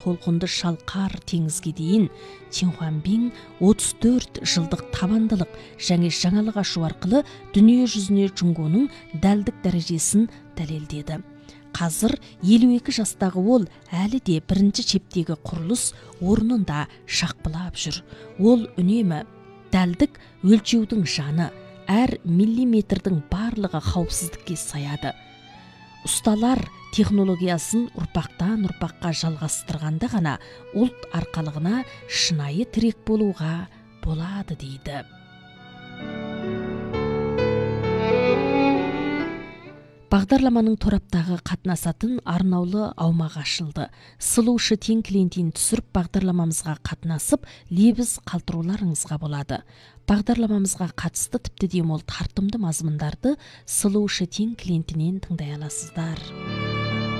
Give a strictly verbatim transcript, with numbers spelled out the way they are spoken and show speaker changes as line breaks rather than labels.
толқынды шалқар теңізге дейін Чинхуанбин отыз төрт жылдық табандылық және жаңалық ашу арқылы дүние жүзіне Джунгоның дәлдік дәрежесін дәлелдеді. Қазір елу екі жастағы ол әлі де бірінші чептегі құрылыс орнында шақпылап жүр. Ол үнемі дәлдік өлчеудің жаны, әр миллиметрдің барлығы қауіпсіздікке саяды. Ұсталар технологиясын ұрпақтан ұрпаққа жалғастырғанда ғана ұлт арқалығына шынайы тірек болуға болады дейді. Бағдарламаның тораптағы қатынасатын арнаулы аумақ ашылды. Сұлу Шытен клиентін түсіріп бағдарламамызға қатынасып, лебіз қалтыруларыңызға болады. Бағдарламамызға қатысты тіпті де мол тартымды мазмұндарды Сұлу Шытен клиентінен тыңдай аласыздар.